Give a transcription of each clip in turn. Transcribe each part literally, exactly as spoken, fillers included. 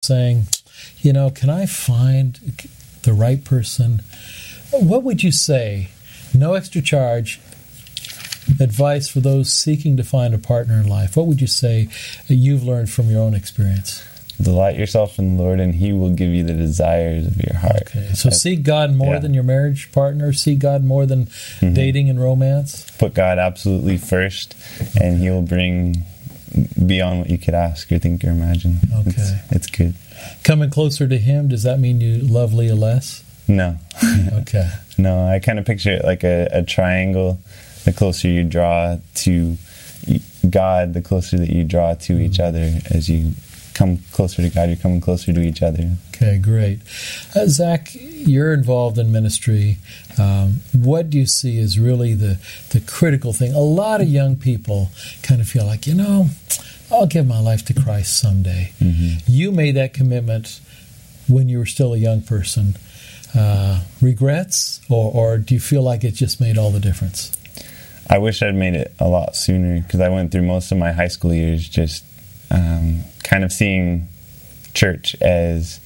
saying, you know, can I find the right person? What would you say? No extra charge. Advice for those seeking to find a partner in life. What would you say that you've learned from your own experience? Delight yourself in the Lord, and He will give you the desires of your heart. Okay, so seek God more yeah. than your marriage partner. Seek God more than mm-hmm. dating and romance. Put God absolutely first, and He will bring beyond what you could ask or think or imagine. Okay, it's, it's good. Coming closer to Him, does that mean you love Leah less? No. Okay. No, I kind of picture it like a, a triangle. The closer you draw to God, the closer that you draw to mm-hmm. each other. As you come closer to God, you're coming closer to each other. Okay, great. Uh, Zach, you're involved in ministry. Um, what do you see as really the, the critical thing? A lot of young people kind of feel like, you know, I'll give my life to Christ someday. Mm-hmm. You made that commitment when you were still a young person. Uh, regrets, or, or do you feel like it just made all the difference? I wish I'd made it a lot sooner, because I went through most of my high school years just um, kind of seeing church as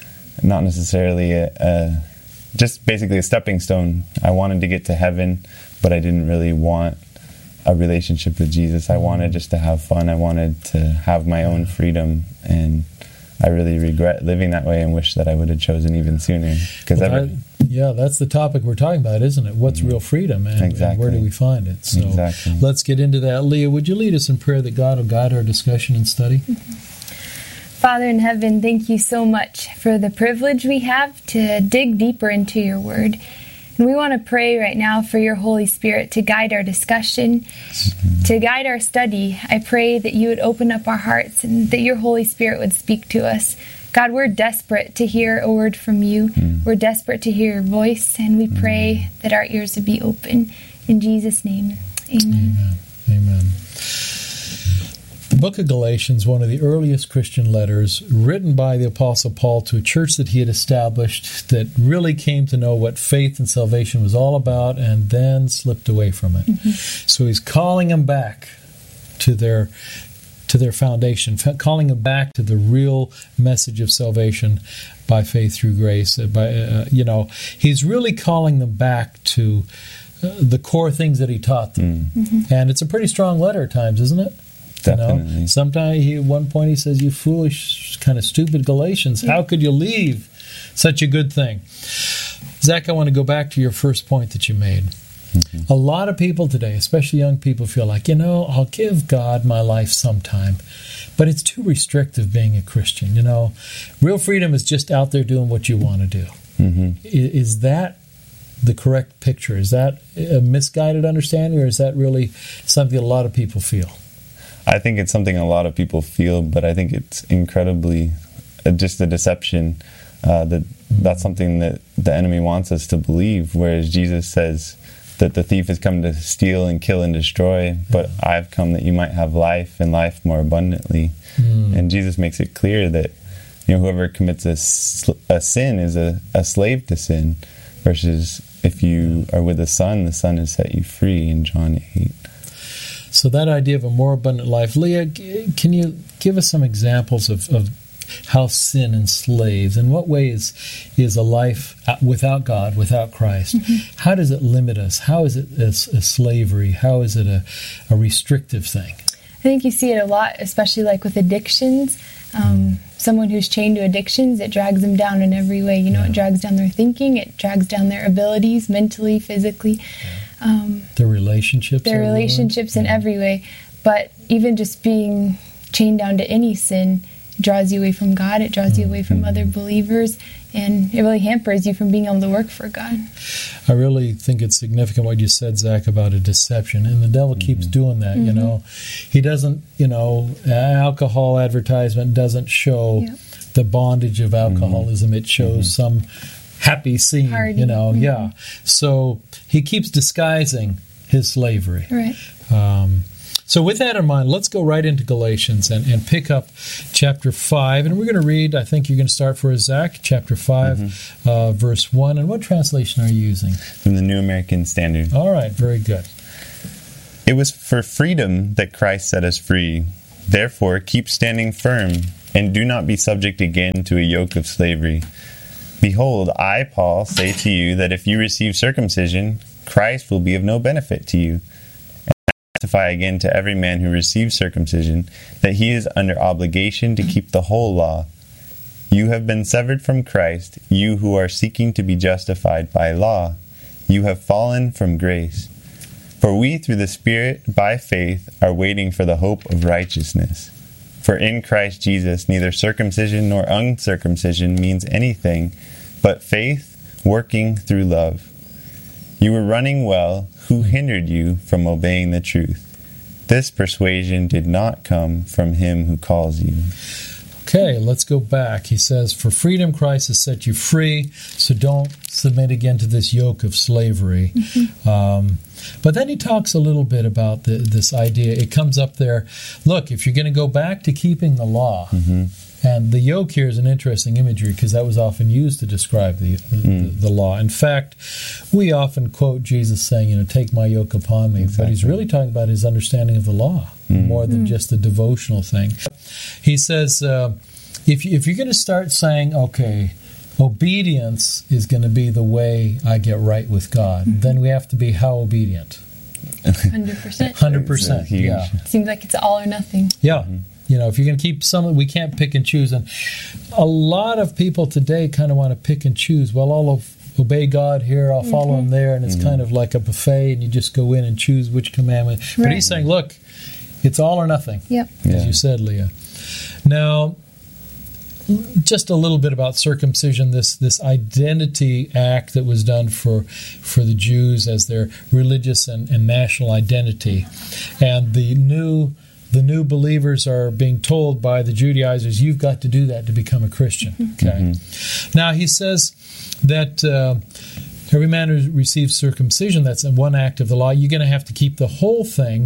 not necessarily a, a just basically a stepping stone. I wanted to get to heaven, but I didn't really want a relationship with Jesus. I wanted just to have fun. I wanted to have my own freedom, and I really regret living that way and wish that I would have chosen even sooner. Because well, every, yeah, that's the topic we're talking about, isn't it? What's mm-hmm. real freedom, and, exactly. and where do we find it? So exactly. Let's get into that. Leah, would you lead us in prayer that God will guide our discussion and study? Mm-hmm. Father in heaven, thank you so much for the privilege we have to dig deeper into your word. And we want to pray right now for your Holy Spirit to guide our discussion, mm-hmm. to guide our study. I pray that you would open up our hearts and that your Holy Spirit would speak to us. God, we're desperate to hear a word from you. Mm. We're desperate to hear your voice, and we pray mm. that our ears would be open. In Jesus' name, amen. Amen. Amen. The book of Galatians, one of the earliest Christian letters, written by the Apostle Paul to a church that he had established that really came to know what faith and salvation was all about and then slipped away from it. Mm-hmm. So he's calling them back to their to their foundation, calling them back to the real message of salvation by faith through grace. By uh, you know, he's really calling them back to uh, the core things that he taught them. Mm-hmm. And it's a pretty strong letter at times, isn't it? Definitely. You know, sometimes he, at one point he says, "You foolish, kind of stupid Galatians, how could you leave such a good thing?" Zach, I want to go back to your first point that you made. Mm-hmm. A lot of people today, especially young people, feel like, you know, I'll give God my life sometime, but it's too restrictive being a Christian. You know, real freedom is just out there doing what you want to do. Mm-hmm. Is that the correct picture? Is that a misguided understanding, or is that really something that a lot of people feel? I think it's something a lot of people feel, but I think it's incredibly uh, just a deception. Uh, that mm-hmm. That's something that the enemy wants us to believe, whereas Jesus says that the thief has come to steal and kill and destroy, but yeah. I've come that you might have life and life more abundantly. Mm. And Jesus makes it clear that, you know, whoever commits a, sl- a sin is a, a slave to sin, versus if you are with the Son, the Son has set you free in John eight. So that idea of a more abundant life, Leah, can you give us some examples of, of how sin enslaves? In what ways is a life without God, without Christ? Mm-hmm. How does it limit us? How is it a, a slavery? How is it a, a restrictive thing? I think you see it a lot, especially like with addictions. Um, mm. Someone who's chained to addictions, it drags them down in every way. You know, yeah. It drags down their thinking, it drags down their abilities, mentally, physically. Yeah. Um, their relationships. Their relationships in yeah. every way. But even just being chained down to any sin draws you away from God. It draws mm-hmm. you away from other believers. And it really hampers you from being able to work for God. I really think it's significant what you said, Zach, about a deception. And the devil mm-hmm. keeps doing that, mm-hmm. you know. He doesn't, you know, alcohol advertisement doesn't show yep. the bondage of alcoholism. Mm-hmm. It shows mm-hmm. some happy scene, Party. you know. Mm-hmm. Yeah. So he keeps disguising his slavery. Right. Um, so with that in mind, let's go right into Galatians and, and pick up chapter five. And we're going to read, I think you're going to start for us, Zach, chapter five, mm-hmm. uh, verse one. And what translation are you using? From the New American Standard. All right, very good. It was for freedom that Christ set us free. Therefore, keep standing firm. and do not be subject again to a yoke of slavery. Behold, I, Paul, say to you that if you receive circumcision, Christ will be of no benefit to you. And I testify again to every man who receives circumcision that he is under obligation to keep the whole law. You have been severed from Christ, you who are seeking to be justified by law. You have fallen from grace. For we, through the Spirit, by faith, are waiting for the hope of righteousness. For in Christ Jesus neither circumcision nor uncircumcision means anything, but faith working through love. You were running well. Who hindered you from obeying the truth? This persuasion did not come from him who calls you. Okay, let's go back. He says, for freedom Christ has set you free, so don't submit again to this yoke of slavery. Mm-hmm. Um, but then he talks a little bit about the, this idea. It comes up there, look, if you're going to go back to keeping the law, mm-hmm. and the yoke here is an interesting imagery because that was often used to describe the, mm. the, the law. In fact, we often quote Jesus saying, you know, take my yoke upon me, exactly. But he's really talking about his understanding of the law. Mm. More than mm. just the devotional thing. He says, uh, if, you, if you're going to start saying, okay, obedience is going to be the way I get right with God, mm-hmm. then we have to be how obedient? one hundred percent. one hundred percent, yeah. It seems like it's all or nothing. Yeah. Mm-hmm. You know, if you're going to keep some, we can't pick and choose. And a lot of people today kind of want to pick and choose. Well, I'll obey God here, I'll follow mm-hmm. him there, and it's mm-hmm. kind of like a buffet, and you just go in and choose which commandment. Right. But he's saying, look, it's all or nothing, yep. as yeah. you said, Leah. Now, just a little bit about circumcision, this this identity act that was done for for the Jews as their religious and, and national identity. And the new the new believers are being told by the Judaizers, you've got to do that to become a Christian. Okay. Mm-hmm. Now he says that uh, every man who receives circumcision, that's one act of the law, you're going to have to keep the whole thing.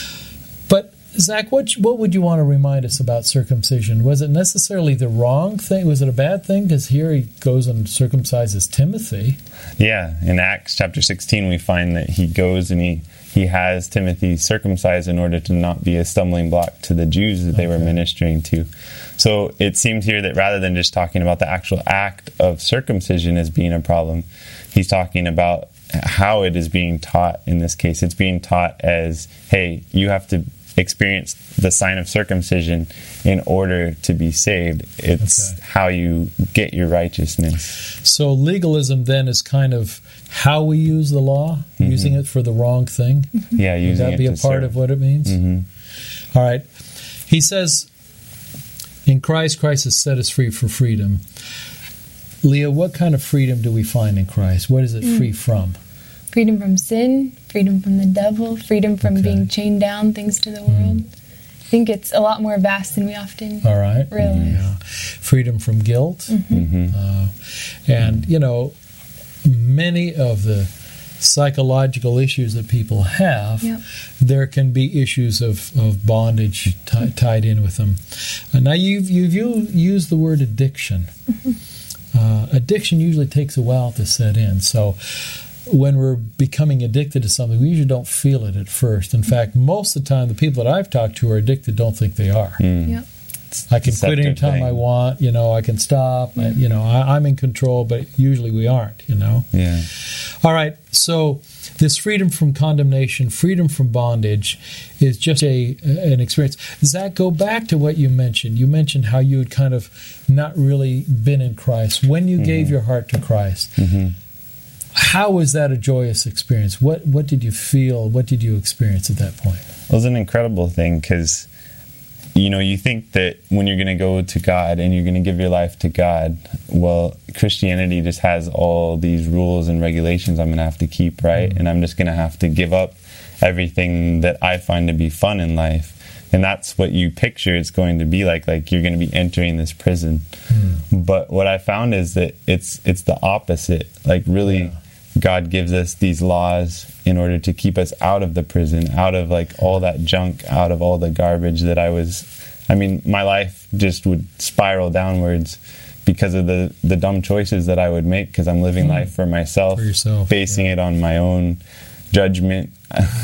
But Zach, what what would you want to remind us about circumcision? Was it necessarily the wrong thing? Was it a bad thing? Because here he goes and circumcises Timothy. Yeah, in Acts chapter sixteen, we find that he goes and he, he has Timothy circumcised in order to not be a stumbling block to the Jews that they okay. were ministering to. So it seems here that rather than just talking about the actual act of circumcision as being a problem, he's talking about how it is being taught in this case. It's being taught as, hey, you have to experience the sign of circumcision in order to be saved. It's okay. how you get your righteousness. So legalism then is kind of how we use the law, mm-hmm. using it for the wrong thing. Mm-hmm. Yeah, using Would that it be a to part serve. of what it means? Mm-hmm. All right. He says, in Christ, Christ has set us free for freedom. Leah, what kind of freedom do we find in Christ? What is it mm. free from? Freedom from sin, freedom from the devil, freedom from okay. being chained down, things to the world. Mm. I think it's a lot more vast than we often All right. realize. Yeah. Freedom from guilt. Mm-hmm. Mm-hmm. Uh, and, you know, many of the psychological issues that people have, yep. there can be issues of, of bondage t- tied in with them. Uh, now, you've, you've used the word addiction. Mm-hmm. Uh, addiction usually takes a while to set in. So when we're becoming addicted to something, we usually don't feel it at first. In fact, most of the time, the people that I've talked to who are addicted don't think they are. Mm. Yep. I can quit anytime thing. I want, you know, I can stop, Yeah. I, you know, I, I'm in control, but usually we aren't, you know. Yeah. All right, so this freedom from condemnation, freedom from bondage is just a an experience. Zach, go back to what you mentioned. You mentioned how you had kind of not really been in Christ. When you mm-hmm. gave your heart to Christ, mm-hmm. how was that a joyous experience? What what did you feel? What did you experience at that point? It was an incredible thing because, you know, you think that when you're going to go to God and you're going to give your life to God, well, Christianity just has all these rules and regulations I'm going to have to keep, right? Mm-hmm. And I'm just going to have to give up everything that I find to be fun in life. And that's what you picture it's going to be like, like you're going to be entering this prison. Mm-hmm. But what I found is that it's it's the opposite. Like really, yeah. God gives us these laws in order to keep us out of the prison, out of like all that junk, out of all the garbage that I was, I mean, my life just would spiral downwards because of the, the dumb choices that I would make because I'm living mm. life for myself, for yourself, basing yeah. it on my own judgment,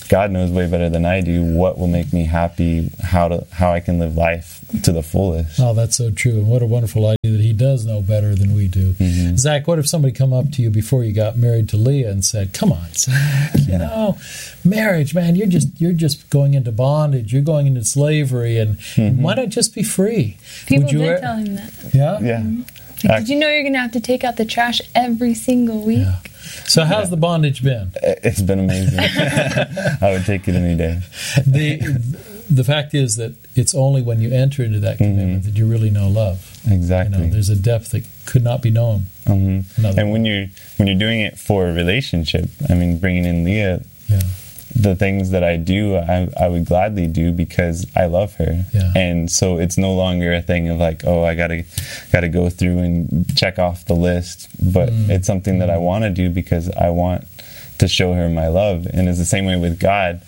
God knows way better than I do what will make me happy, how to how I can live life to the fullest. Oh, that's so true. And what a wonderful idea that he does know better than we do. Mm-hmm. Zach, what if somebody come up to you before you got married to Leah and said, "Come on, Zach, you know, marriage, man, you're just you're just going into bondage, you're going into slavery, and mm-hmm. why not just be free?" People Would you did er- tell him that. Yeah? Yeah. Mm-hmm. Like, did you know you're going to have to take out the trash every single week? Yeah. So how's yeah. the bondage been? It's been amazing. I would take it any day. The the fact is that it's only when you enter into that commitment mm-hmm. that you really know love. Exactly. You know, there's a depth that could not be known. Mm-hmm. And when you're when you're doing it for a relationship, I mean, bringing in Leah, yeah. the things that I do, I, I would gladly do because I love her. Yeah. And so it's no longer a thing of like, oh, I gotta gotta go through and check off the list, but mm. it's something that I want to do because I want to show her my love. And it's the same way with God.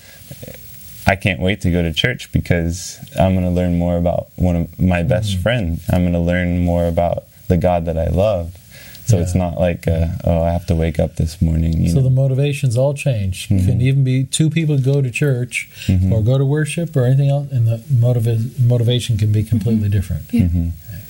I can't wait to go to church because I'm going to learn more about one of my best mm. friend. I'm going to learn more about the God that I love. So yeah. it's not like, uh, oh, I have to wake up this morning. You so know? The motivations all change. Mm-hmm. It can even be two people who go to church mm-hmm. or go to worship or anything else, and the motiva- motivation can be completely mm-hmm. different. Yeah. Mm-hmm.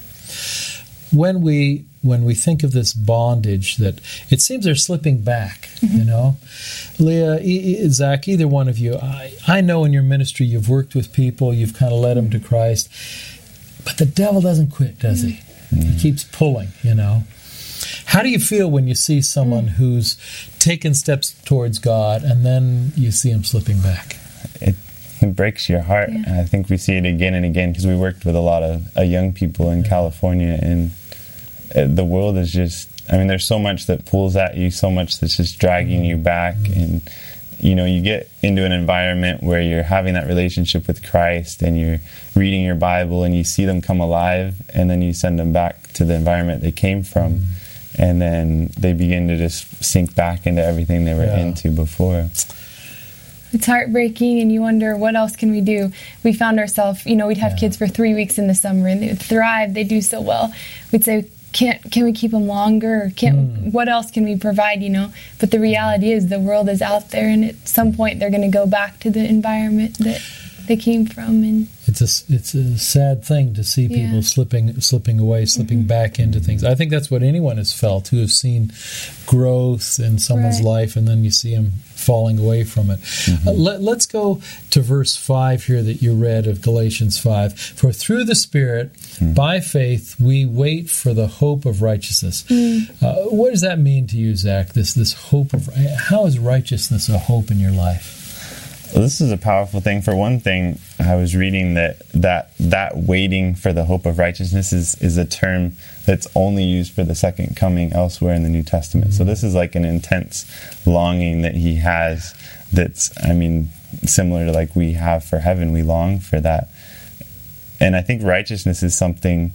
Okay. When we when we think of this bondage, that it seems they're slipping back, mm-hmm. you know? Leah, e- e- Zach, either one of you, I, I know in your ministry you've worked with people, you've kind of led them to Christ, but the devil doesn't quit, does he? Mm-hmm. He keeps pulling, you know? How do you feel when you see someone mm. who's taken steps towards God and then you see him slipping back? It, it breaks your heart. Yeah. I think we see it again and again because we worked with a lot of uh, young people in yeah. California, and uh, the world is just, I mean, there's so much that pulls at you, so much that's just dragging mm. you back. Mm. And, you know, you get into an environment where you're having that relationship with Christ and you're reading your Bible and you see them come alive, and then you send them back to the environment they came from. Mm. And then they begin to just sink back into everything they were yeah. into before. It's heartbreaking, and you wonder, what else can we do? We found ourselves, you know, we'd have yeah. kids for three weeks in the summer, and they would thrive, they do so well. We'd say, can't, can we keep them longer? Or can't, mm. what else can we provide, you know? But the reality is the world is out there, and at some point they're going to go back to the environment that they came from. And it's a it's a sad thing to see people yeah. slipping slipping away, slipping mm-hmm. back into things. I think that's what anyone has felt who have seen growth in someone's right. life, and then you see them falling away from it. Mm-hmm. Uh, let, let's go to verse five here that you read of Galatians five. For through the Spirit, mm-hmm. by faith, we wait for the hope of righteousness. Mm. Uh, what does that mean to you, Zach? This this hope of how is righteousness a hope in your life? Well, this is a powerful thing. For one thing, I was reading that that, that waiting for the hope of righteousness is, is a term that's only used for the second coming elsewhere in the New Testament. Mm-hmm. So this is like an intense longing that he has that's, I mean, similar to like we have for heaven. We long for that. And I think righteousness is something,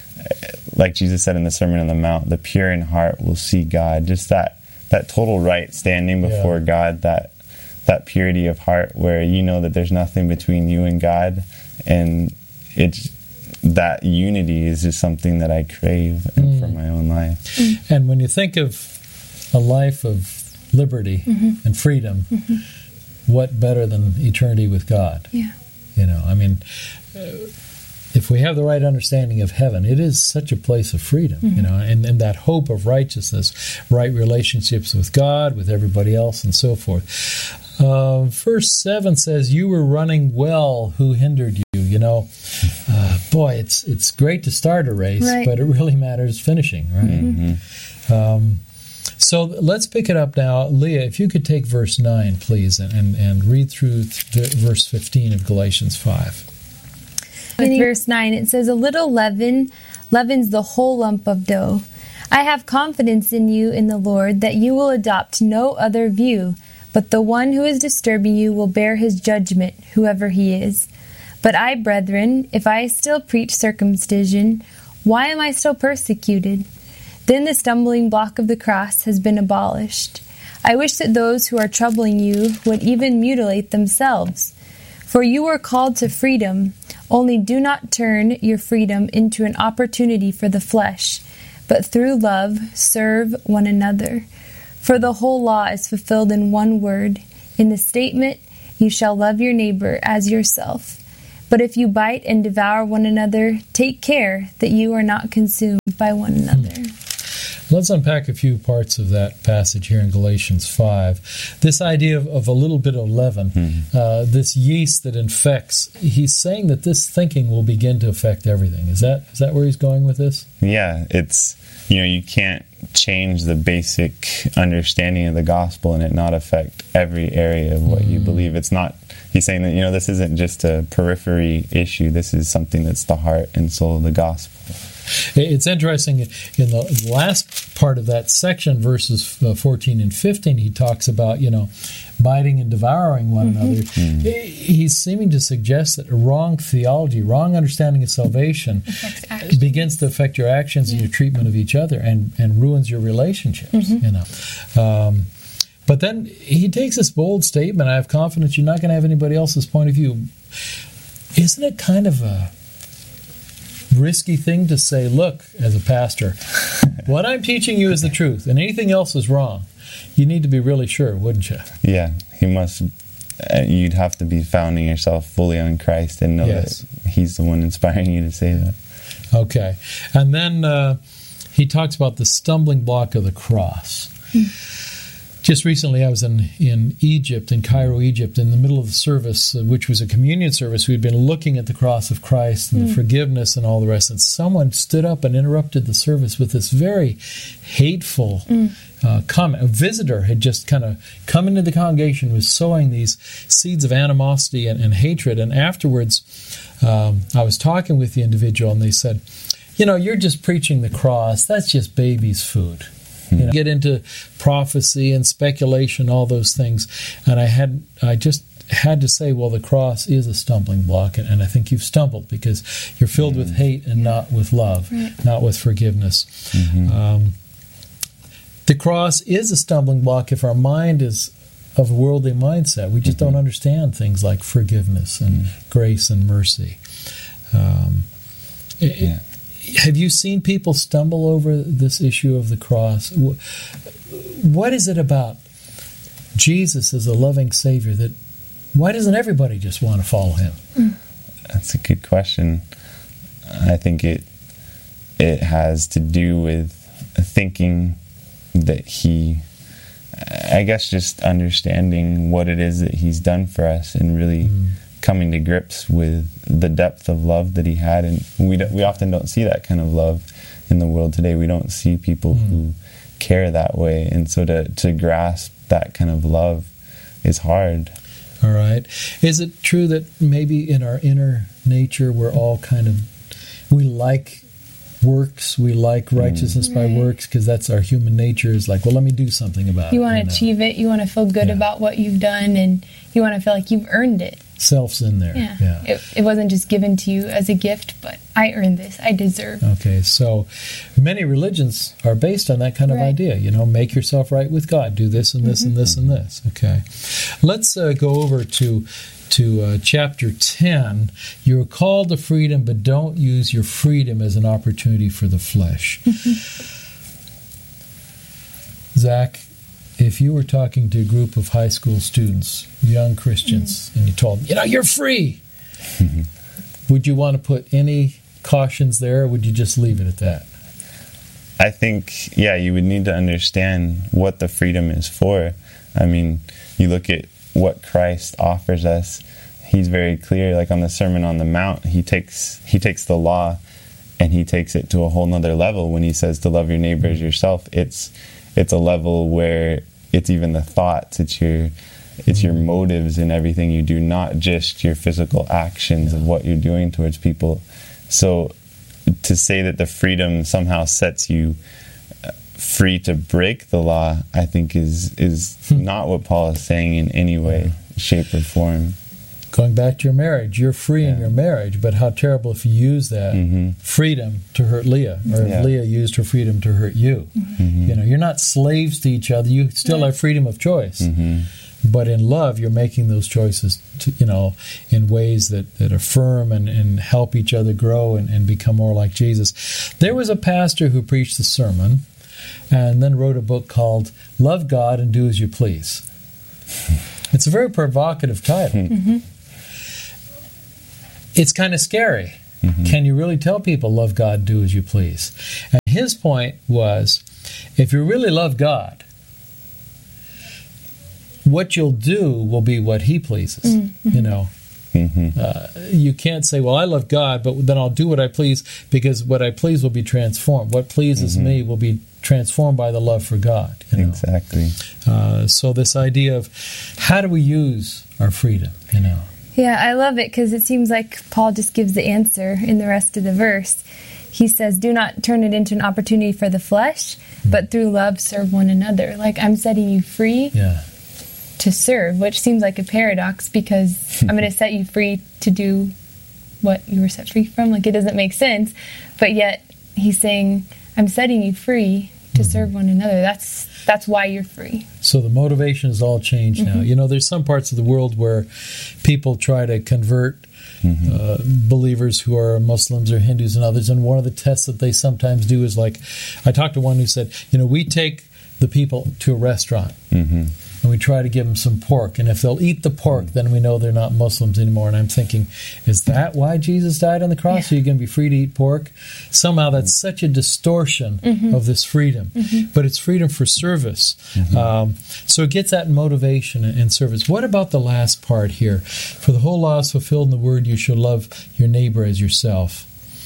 like Jesus said in the Sermon on the Mount, the pure in heart will see God. Just that, that total right standing before yeah. God, that that purity of heart where you know that there's nothing between you and God, and it's that unity is just something that I crave mm. for my own life. Mm. And when you think of a life of liberty mm-hmm. and freedom, mm-hmm. what better than eternity with God? Yeah. You know, I mean, uh, if we have the right understanding of heaven, it is such a place of freedom, mm-hmm. you know, and, and that hope of righteousness, right relationships with God, with everybody else, and so forth. Uh, verse seven says, "You were running well. Who hindered you?" You know, uh, boy, it's it's great to start a race, right. but it really matters finishing, right? Mm-hmm. Um, so let's pick it up now. Leah, if you could take verse nine, please, and, and, and read through th- verse fifteen of Galatians five. With verse nine, it says, "A little leaven leavens the whole lump of dough. I have confidence in you in the Lord that you will adopt no other view, but the one who is disturbing you will bear his judgment, whoever he is. But I, brethren, if I still preach circumcision, why am I still persecuted? Then the stumbling block of the cross has been abolished. I wish that those who are troubling you would even mutilate themselves. For you were called to freedom, only do not turn your freedom into an opportunity for the flesh, but through love serve one another. For the whole law is fulfilled in one word, in the statement, You shall love your neighbor as yourself. But if you bite and devour one another, take care that you are not consumed by one another. Hmm. Let's unpack a few parts of that passage here in Galatians five. This idea of, of a little bit of leaven, mm-hmm. uh, this yeast that infects, he's saying that this thinking will begin to affect everything. Is that is that where he's going with this? Yeah, it's, you know, you can't change the basic understanding of the gospel and it not affect every area of what mm. you believe. It's not, he's saying that, you know, this isn't just a periphery issue. This is something that's the heart and soul of the gospel. It's interesting, in the last part of that section, verses fourteen and fifteen, he talks about, you know, biting and devouring one mm-hmm. another. Mm-hmm. He's seeming to suggest that a wrong theology, wrong understanding of salvation begins to affect your actions yeah. and your treatment of each other and, and ruins your relationships, mm-hmm. you know. Um, but then he takes this bold statement, I have confidence you're not going to have anybody else's point of view. Isn't it kind of a risky thing to say, look, as a pastor, what I'm teaching you is the truth, and anything else is wrong? You need to be really sure, wouldn't you? Yeah, you must. Uh, you'd have to be founding yourself fully on Christ and know yes. that He's the one inspiring you to say that. Okay, and then uh, he talks about the stumbling block of the cross. Hmm. Just recently, I was in, in Egypt, in Cairo, Egypt, in the middle of the service, uh, which was a communion service. We'd been looking at the cross of Christ and mm. the forgiveness and all the rest. And someone stood up and interrupted the service with this very hateful mm. uh, comment. A visitor had just kind of come into the congregation, was sowing these seeds of animosity and, and hatred. And afterwards, um, I was talking with the individual, and they said, you know, you're just preaching the cross. That's just baby's food. You know, get into prophecy and speculation, all those things. And I had, I just had to say, well, the cross is a stumbling block, and, and I think you've stumbled because you're filled mm-hmm. with hate and not with love, right. not with forgiveness. Mm-hmm. Um, the cross is a stumbling block if our mind is of a worldly mindset. We just mm-hmm. don't understand things like forgiveness and mm-hmm. grace and mercy. Um, it, yeah. Have you seen people stumble over this issue of the cross? What is it about Jesus as a loving Savior that, why doesn't everybody just want to follow Him? That's a good question. I think it it has to do with thinking that He, I guess just understanding what it is that He's done for us and really mm. coming to grips with the depth of love that He had. And we don't, we often don't see that kind of love in the world today. We don't see people mm. who care that way. And so to, to grasp that kind of love is hard. All right. Is it true that maybe in our inner nature we're all kind of, we like works, we like righteousness mm. by right. works, because that's our human nature, is like, well, let me do something about you it. Want to you know? achieve it, you want to feel good yeah. about what you've done, and you want to feel like you've earned it. Self's in there. Yeah. yeah. It, it wasn't just given to you as a gift, but I earned this, I deserve. Okay, so many religions are based on that kind of right. idea. You know, make yourself right with God, do this and this mm-hmm. and this and this. Okay. Let's uh, go over to to uh, chapter ten. You're called to freedom, but don't use your freedom as an opportunity for the flesh. Zach, if you were talking to a group of high school students, young Christians, mm-hmm. and you told them, you know, you're free, mm-hmm. would you want to put any cautions there, or would you just leave it at that? I think, yeah, you would need to understand what the freedom is for. I mean, you look at what Christ offers us. He's very clear, like on the Sermon on the Mount, he takes he takes the law and he takes it to a whole nother level when he says to love your neighbor as yourself. It's it's a level where it's even the thoughts, it's your it's your motives in everything you do, not just your physical actions of what you're doing towards people. So to say that the freedom somehow sets you free to break the law, I think is is not what Paul is saying in any way, shape, or form. Going back to your marriage, you're free yeah. in your marriage, but how terrible if you use that mm-hmm. freedom to hurt Leah, or yeah. if Leah used her freedom to hurt you. Mm-hmm. You know, you're not slaves to each other. You still yeah. have freedom of choice. Mm-hmm. But in love, you're making those choices, to, you know, in ways that, that affirm and, and help each other grow and, and become more like Jesus. There was a pastor who preached the sermon and then wrote a book called Love God and Do As You Please. It It's a very provocative title. Mm-hmm. It's kind of scary. Mm-hmm. Can you really tell people, love God, do as you please? And his point was, if you really love God, what you'll do will be what he pleases. Mm-hmm. You know, mm-hmm. uh, you can't say, well, I love God, but then I'll do what I please, because what I please will be transformed. What pleases mm-hmm. me will be transformed by the love for God. You know? Exactly. Uh, so this idea of how do we use our freedom, you know? Yeah, I love it because it seems like Paul just gives the answer in the rest of the verse. He says, do not turn it into an opportunity for the flesh, mm. but through love serve one another. Like, I'm setting you free yeah. to serve, which seems like a paradox because I'm going to set you free to do what you were set free from. Like, it doesn't make sense. But yet, he's saying, I'm setting you free to mm-hmm. serve one another. That's that's why you're free. So the motivation has all changed mm-hmm. now. You know, there's some parts of the world where people try to convert mm-hmm. uh, believers who are Muslims or Hindus and others, and one of the tests that they sometimes do is like, I talked to one who said, you know, we take the people to a restaurant mm-hmm. and we try to give them some pork, and if they'll eat the pork, then we know they're not Muslims anymore. And I'm thinking, is that why Jesus died on the cross? Yeah. So you're going to be free to eat pork? Somehow that's such a distortion mm-hmm. of this freedom. Mm-hmm. But it's freedom for service. Mm-hmm. Um, so it gets that motivation and service. What about the last part here? For the whole law is fulfilled in the word, you shall love your neighbor as yourself.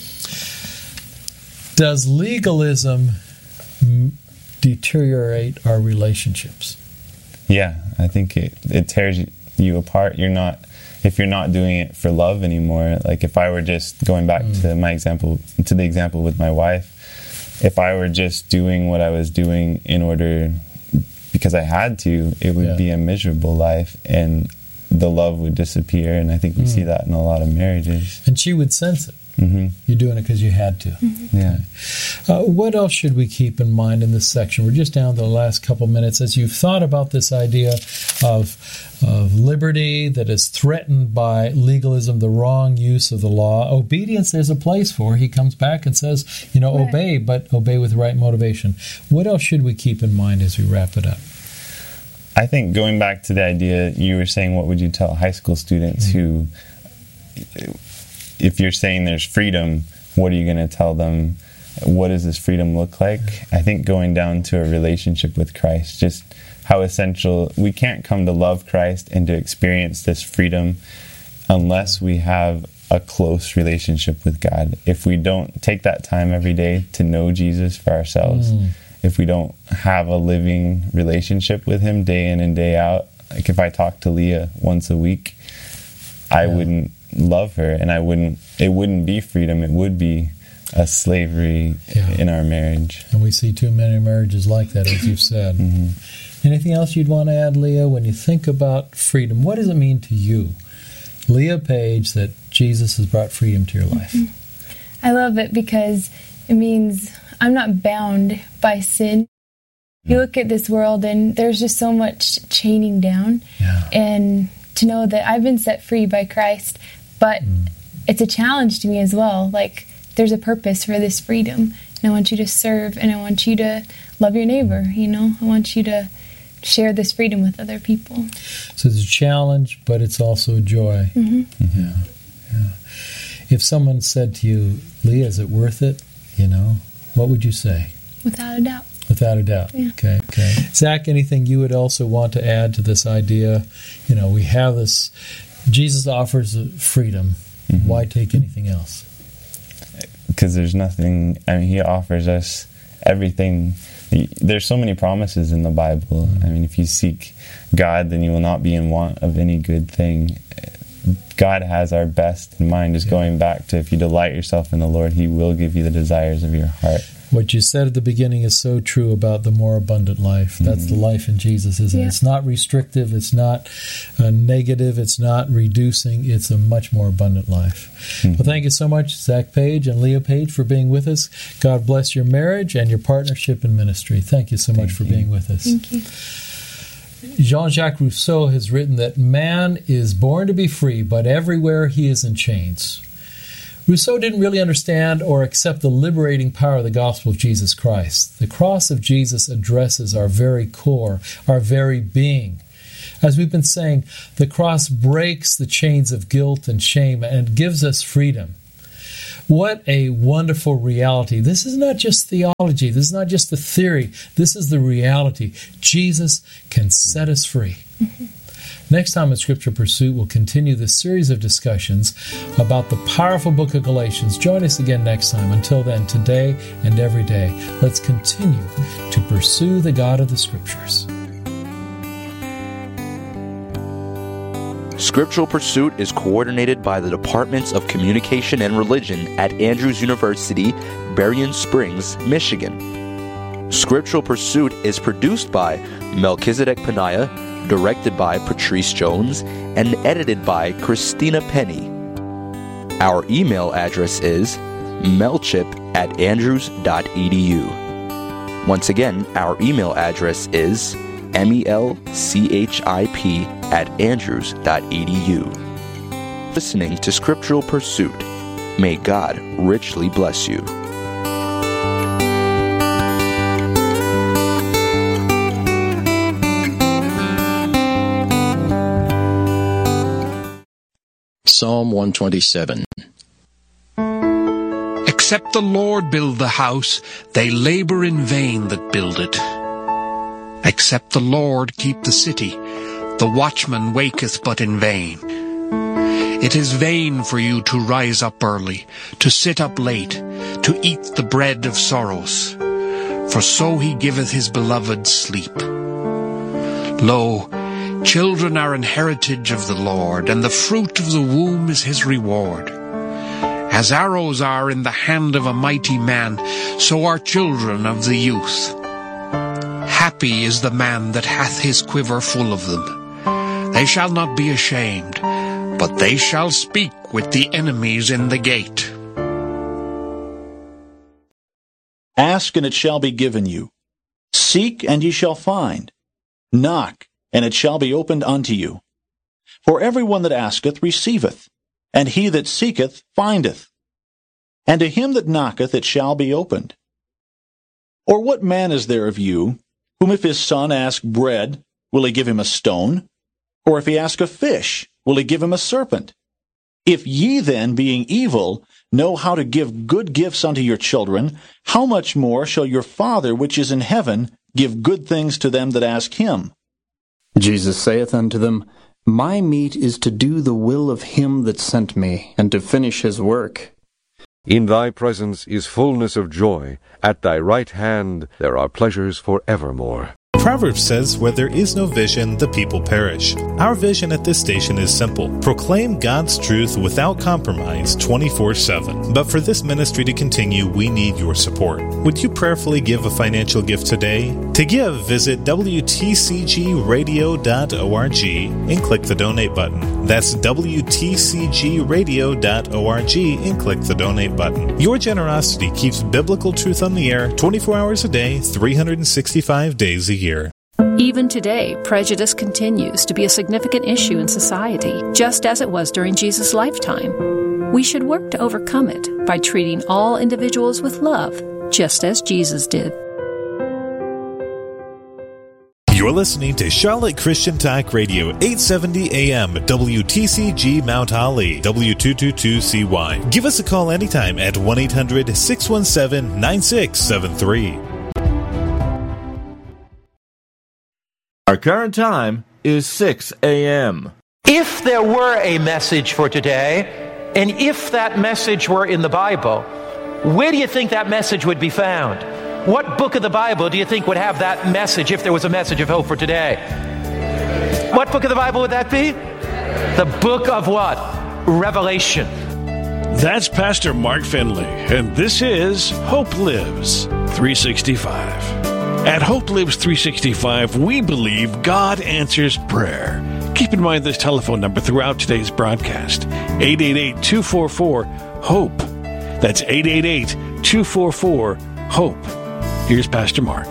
Does legalism m- deteriorate our relationships? Yeah, I think it, it tears you apart. You're not, if you're not doing it for love anymore. Like if I were just going back mm. to my example, to the example with my wife, if I were just doing what I was doing in order, because I had to, it would yeah. be a miserable life, and the love would disappear. And I think we mm. see that in a lot of marriages. And she would sense it. Mm-hmm. You're doing it because you had to. Mm-hmm. Yeah. Uh, what else should we keep in mind in this section? We're just down to the last couple minutes. As you've thought about this idea of of liberty that is threatened by legalism, the wrong use of the law, obedience there's a place for. He comes back and says, you know, right. obey, but obey with the right motivation. What else should we keep in mind as we wrap it up? I think going back to the idea, you were saying, what would you tell high school students mm-hmm. who... If you're saying there's freedom, what are you going to tell them? What does this freedom look like? I think going down to a relationship with Christ, just how essential. We can't come to love Christ and to experience this freedom unless we have a close relationship with God. If we don't take that time every day to know Jesus for ourselves, mm. if we don't have a living relationship with Him day in and day out, like if I talk to Leah once a week, I yeah. wouldn't love her, and I wouldn't it wouldn't be freedom, it would be a slavery yeah. in our marriage. And we see too many marriages like that, as you've said. Mm-hmm. Anything else you'd want to add, Leah, when you think about freedom? What does it mean to you, Leah Page, that Jesus has brought freedom to your life? Mm-hmm. I love it because it means I'm not bound by sin. You look at this world and there's just so much chaining down, yeah. and to know that I've been set free by Christ, but mm. it's a challenge to me as well. Like, there's a purpose for this freedom, and I want you to serve, and I want you to love your neighbor, you know? I want you to share this freedom with other people. So it's a challenge, but it's also a joy. Mm-hmm. Mm-hmm. Yeah, yeah. If someone said to you, Leah, is it worth it? You know, what would you say? Without a doubt. Without a doubt. Yeah. Okay, okay. Zach, anything you would also want to add to this idea? You know, we have this, Jesus offers freedom. Mm-hmm. Why take anything else? Because there's nothing, I mean, He offers us everything. There's so many promises in the Bible. Mm-hmm. I mean, if you seek God, then you will not be in want of any good thing. God has our best in mind. Just yeah. going back to, if you delight yourself in the Lord, He will give you the desires of your heart. What you said at the beginning is so true about the more abundant life. That's mm-hmm. the life in Jesus, isn't yeah. it? It's not restrictive. It's not uh, negative. It's not reducing. It's a much more abundant life. Mm-hmm. Well, thank you so much, Zach Page and Leah Page, for being with us. God bless your marriage and your partnership in ministry. Thank you so thank much for you. being with us. Thank you. Jean-Jacques Rousseau has written that man is born to be free, but everywhere he is in chains. Rousseau didn't really understand or accept the liberating power of the gospel of Jesus Christ. The cross of Jesus addresses our very core, our very being. As we've been saying, the cross breaks the chains of guilt and shame and gives us freedom. What a wonderful reality. This is not just theology. This is not just the theory. This is the reality. Jesus can set us free. Mm-hmm. Next time in Scripture Pursuit, we'll continue this series of discussions about the powerful book of Galatians. Join us again next time. Until then, today and every day, let's continue to pursue the God of the Scriptures. Scriptural Pursuit is coordinated by the Departments of Communication and Religion at Andrews University, Berrien Springs, Michigan. Scriptural Pursuit is produced by Melchizedek Panaya, directed by Patrice Jones, and edited by Christina Penny. Our email address is melchip at andrews dot e d u. Once again, our email address is M-E-L-C-H-I-P at andrews dot e d u. Listening to Scriptural Pursuit. May God richly bless you. Psalm one twenty-seven. Except the Lord build the house, they labor in vain that build it. Except the Lord keep the city, the watchman waketh but in vain. It is vain for you to rise up early, to sit up late, to eat the bread of sorrows. For so he giveth his beloved sleep. Lo, children are an heritage of the Lord, and the fruit of the womb is his reward. As arrows are in the hand of a mighty man, so are children of the youth. Happy is the man that hath his quiver full of them. They shall not be ashamed, but they shall speak with the enemies in the gate. Ask, and it shall be given you. Seek, and ye shall find. Knock, and it shall be opened unto you. For every one that asketh receiveth, and he that seeketh findeth. And to him that knocketh it shall be opened. Or what man is there of you, whom if his son ask bread, will he give him a stone? Or if he ask a fish, will he give him a serpent? If ye then, being evil, know how to give good gifts unto your children, how much more shall your Father which is in heaven give good things to them that ask him? Jesus saith unto them, My meat is to do the will of him that sent me, and to finish his work. In thy presence is fullness of joy. At thy right hand there are pleasures for evermore. Proverbs says, where there is no vision, the people perish. Our vision at this station is simple. Proclaim God's truth without compromise twenty-four seven. But for this ministry to continue, we need your support. Would you prayerfully give a financial gift today? To give, visit W T C G radio dot org and click the donate button. That's W T C G radio dot org and click the donate button. Your generosity keeps biblical truth on the air twenty-four hours a day, three hundred sixty-five days a year. Even today, prejudice continues to be a significant issue in society, just as it was during Jesus' lifetime. We should work to overcome it by treating all individuals with love, just as Jesus did. You're listening to Charlotte Christian Talk Radio, eight seventy A M, W T C G Mount Holly, W two twenty-two C Y. Give us a call anytime at one eight hundred six one seven nine six seven three. Our current time is six A M. If there were a message for today, and if that message were in the Bible, where do you think that message would be found? What book of the Bible do you think would have that message if there was a message of hope for today? What book of the Bible would that be? The book of what? Revelation. That's Pastor Mark Finley, and this is Hope Lives three sixty-five. At Hope Lives three sixty-five, we believe God answers prayer. Keep in mind this telephone number throughout today's broadcast, eight eight eight, two four four, HOPE. That's eight eight eight, two four four, HOPE. Here's Pastor Mark.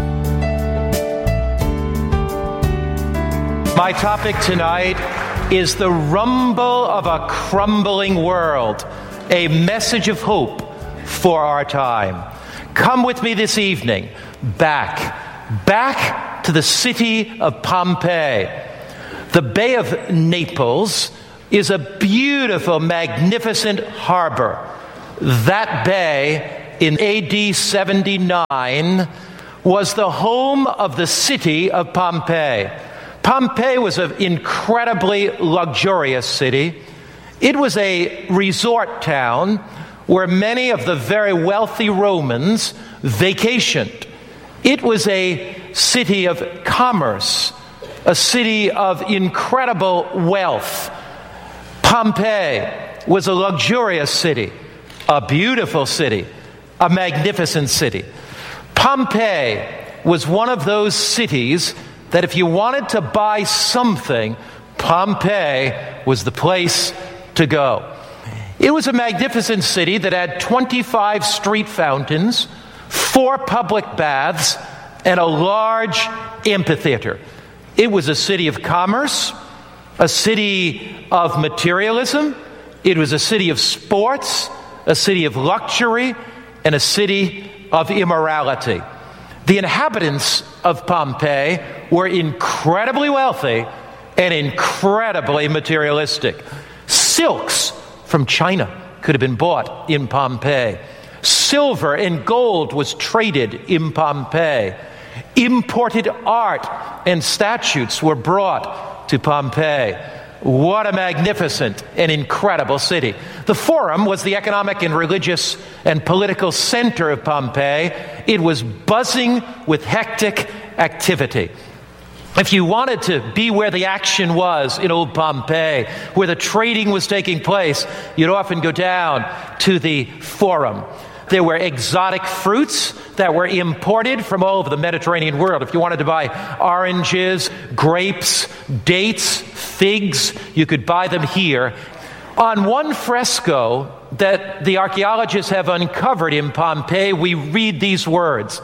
My topic tonight is the rumble of a crumbling world, a message of hope for our time. Come with me this evening back, back to the city of Pompeii. The Bay of Naples is a beautiful, magnificent harbor. That bay in A D seventy-nine was the home of the city of Pompeii. Pompeii was an incredibly luxurious city. It was a resort town where many of the very wealthy Romans vacationed. It was a city of commerce, a city of incredible wealth. Pompeii was a luxurious city, a beautiful city, a magnificent city. Pompeii was one of those cities that if you wanted to buy something, Pompeii was the place to go. It was a magnificent city that had twenty-five street fountains, four public baths, and a large amphitheater. It was a city of commerce, a city of materialism. It was a city of sports, a city of luxury, and a city of immorality. The inhabitants of Pompeii were incredibly wealthy and incredibly materialistic. Silks from China could have been bought in Pompeii. Silver and gold was traded in Pompeii. Imported art and statues were brought to Pompeii. What a magnificent and incredible city. The Forum was the economic and religious and political center of Pompeii. It was buzzing with hectic activity. If you wanted to be where the action was in old Pompeii, where the trading was taking place, you'd often go down to the Forum. There were exotic fruits that were imported from all over the Mediterranean world. If you wanted to buy oranges, grapes, dates, figs, you could buy them here. On one fresco that the archaeologists have uncovered in Pompeii, we read these words,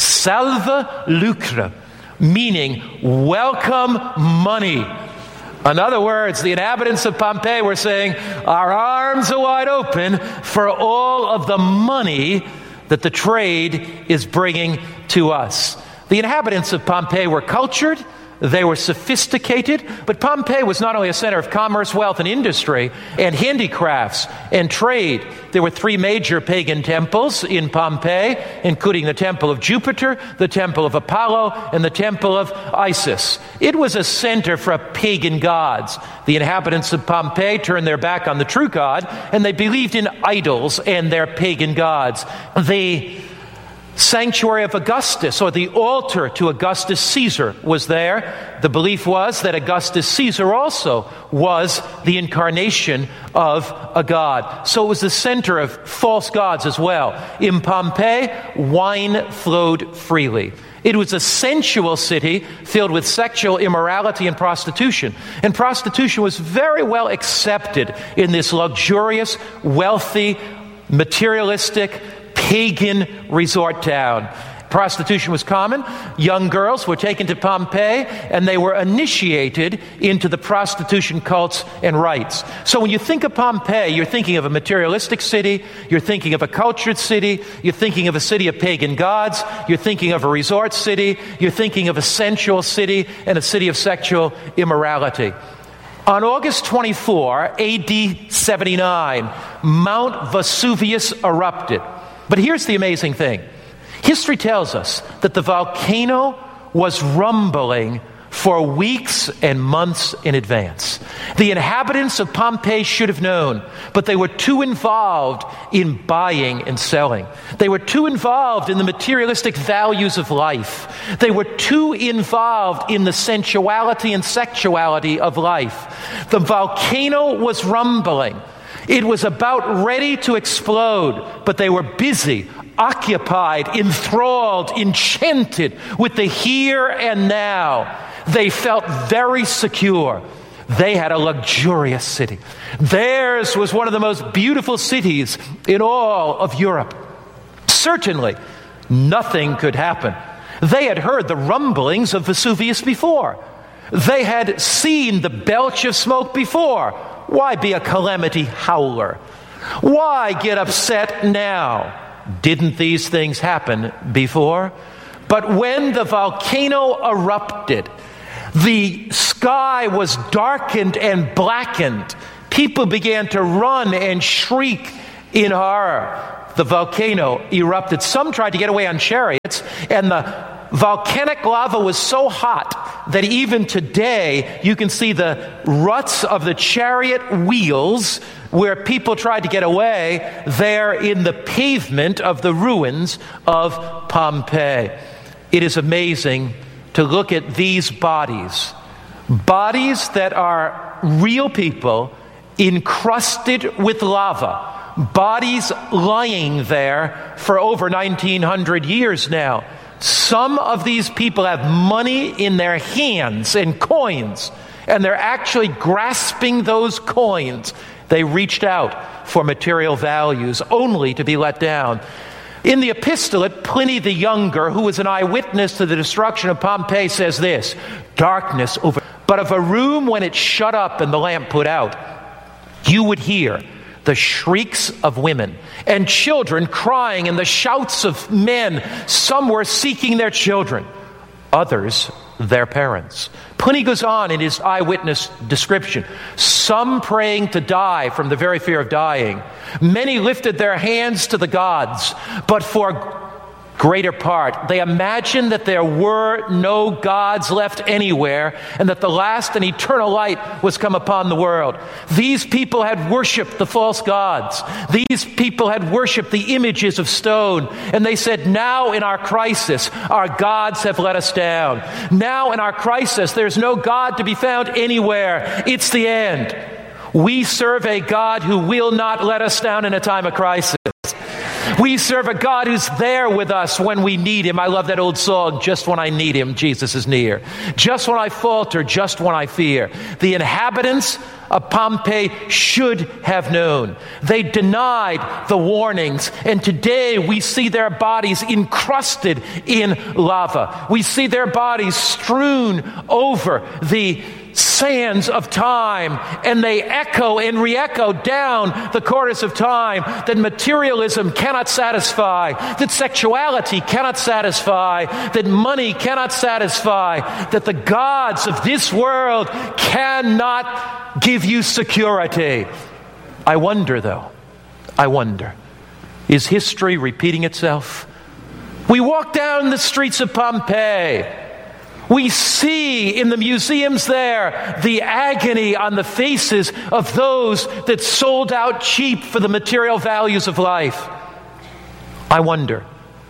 Salve lucre, meaning welcome money. In other words, the inhabitants of Pompeii were saying, our arms are wide open for all of the money that the trade is bringing to us. The inhabitants of Pompeii were cultured, they were sophisticated, but Pompeii was not only a center of commerce, wealth, and industry, and handicrafts and trade. There were three major pagan temples in Pompeii, including the Temple of Jupiter, the Temple of Apollo, and the Temple of Isis. It was a center for pagan gods. The inhabitants of Pompeii turned their back on the true God, and they believed in idols and their pagan gods. The sanctuary of Augustus, or the altar to Augustus Caesar, was there. The belief was that Augustus Caesar also was the incarnation of a god. So it was the center of false gods as well. In Pompeii, wine flowed freely. It was a sensual city filled with sexual immorality and prostitution. And prostitution was very well accepted in this luxurious, wealthy, materialistic, pagan resort town. Prostitution was common. Young girls were taken to Pompeii and they were initiated into the prostitution cults and rites. So when you think of Pompeii, you're thinking of a materialistic city, you're thinking of a cultured city, you're thinking of a city of pagan gods, you're thinking of a resort city, you're thinking of a sensual city and a city of sexual immorality. On August twenty-fourth, A D seventy-nine, Mount Vesuvius erupted. But here's the amazing thing. History tells us that the volcano was rumbling for weeks and months in advance. The inhabitants of Pompeii should have known, but they were too involved in buying and selling. They were too involved in the materialistic values of life. They were too involved in the sensuality and sexuality of life. The volcano was rumbling. It was about ready to explode, but they were busy, occupied, enthralled, enchanted with the here and now. They felt very secure. They had a luxurious city. Theirs was one of the most beautiful cities in all of Europe. Certainly, nothing could happen. They had heard the rumblings of Vesuvius before. They had seen the belch of smoke before. Why be a calamity howler? Why get upset now? Didn't these things happen before? But when the volcano erupted, The sky was darkened and blackened. People began to run and shriek in horror. The volcano erupted. Some tried to get away on chariots, and the volcanic lava was so hot that even today you can see the ruts of the chariot wheels where people tried to get away there in the pavement of the ruins of Pompeii. It is amazing to look at these bodies, bodies that are real people encrusted with lava, bodies lying there for over nineteen hundred years now. Some of these people have money in their hands and coins, and they're actually grasping those coins. They reached out for material values only to be let down. In the epistolate, Pliny the Younger, who was an eyewitness to the destruction of Pompeii, says this: darkness over, but of a room when it's shut up and the lamp put out, you would hear the shrieks of women and children crying and the shouts of men. Some were seeking their children, others their parents. Pliny goes on in his eyewitness description. Some praying to die from the very fear of dying. Many lifted their hands to the gods, but for greater part, they imagined that there were no gods left anywhere and that the last and eternal light was come upon the world. These people had worshipped the false gods. These people had worshipped the images of stone. And they said, now in our crisis, our gods have let us down. Now in our crisis, there's no God to be found anywhere. It's the end. We serve a God who will not let us down in a time of crisis. We serve a God who's there with us when we need Him. I love that old song, just when I need Him, Jesus is near. Just when I falter, just when I fear. The inhabitants of Pompeii should have known. They denied the warnings, and today we see their bodies encrusted in lava. We see their bodies strewn over the sands of time, and they echo and re-echo down the corridors of time that materialism cannot satisfy, that sexuality cannot satisfy, that money cannot satisfy, that the gods of this world cannot give you security. I wonder, though, I wonder, is history repeating itself? We walk down the streets of Pompeii. We see in the museums there the agony on the faces of those that sold out cheap for the material values of life. I wonder,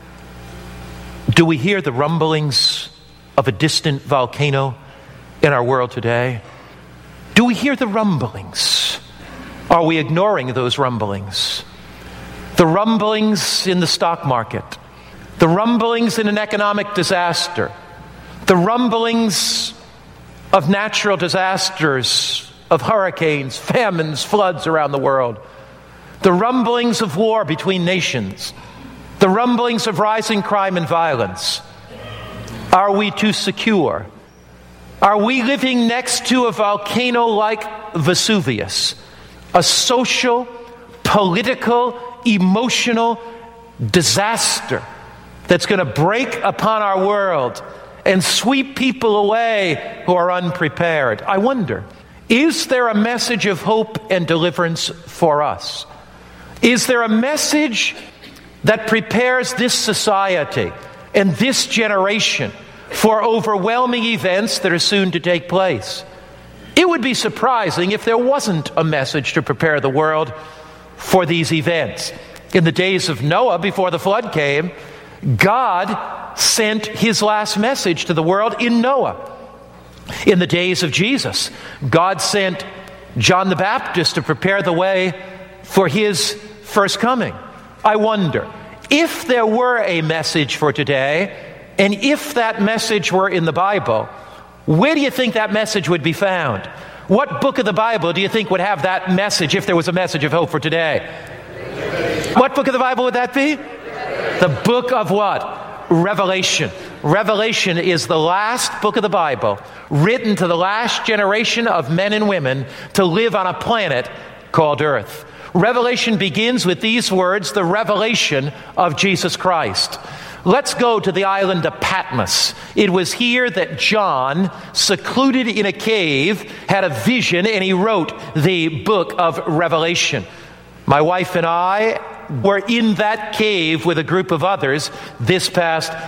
do we hear the rumblings of a distant volcano in our world today? Do we hear the rumblings? Are we ignoring those rumblings? The rumblings in the stock market, the rumblings in an economic disaster, the rumblings of natural disasters, of hurricanes, famines, floods around the world, the rumblings of war between nations, the rumblings of rising crime and violence. Are we too secure? Are we living next to a volcano like Vesuvius, a social, political, emotional disaster that's going to break upon our world and sweep people away who are unprepared? I wonder, is there a message of hope and deliverance for us? Is there a message that prepares this society and this generation for overwhelming events that are soon to take place? It would be surprising if there wasn't a message to prepare the world for these events. In the days of Noah, before the flood came, God sent His last message to the world in Noah. In the days of Jesus, God sent John the Baptist to prepare the way for His first coming. I wonder, if there were a message for today, and if that message were in the Bible, where do you think that message would be found? What book of the Bible do you think would have that message if there was a message of hope for today? What book of the Bible would that be? The book of what? Revelation. Revelation is the last book of the Bible written to the last generation of men and women to live on a planet called Earth. Revelation begins with these words, the revelation of Jesus Christ. Let's go to the island of Patmos. It was here that John, secluded in a cave, had a vision, and he wrote the book of Revelation. My wife and I were in that cave with a group of others this past